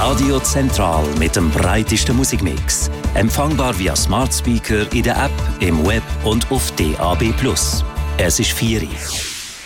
Radio Zentral mit dem breitesten Musikmix. Empfangbar via Smart Speaker in der App, im Web und auf DAB+. Es ist 4 Uhr.